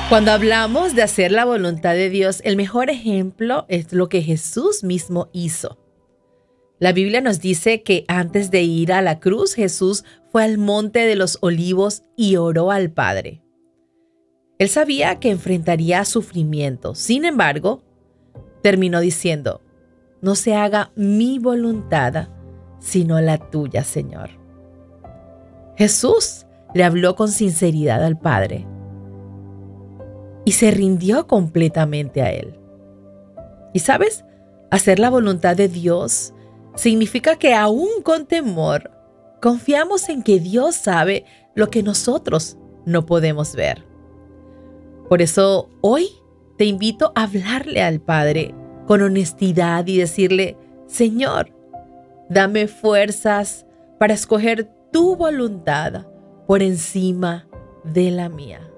Cuando hablamos de hacer la voluntad de Dios, el mejor ejemplo es lo que Jesús mismo hizo. La Biblia nos dice que antes de ir a la cruz, Jesús fue al monte de los olivos y oró al Padre. Él sabía que enfrentaría sufrimiento. Sin embargo, terminó diciendo: no se haga mi voluntad, sino la tuya, Señor. Jesús le habló con sinceridad al Padre y se rindió completamente a Él. Y sabes, hacer la voluntad de Dios significa que aún con temor, confiamos en que Dios sabe lo que nosotros no podemos ver. Por eso hoy te invito a hablarle al Padre con honestidad y decirle: Señor, dame fuerzas para escoger tu voluntad por encima de la mía.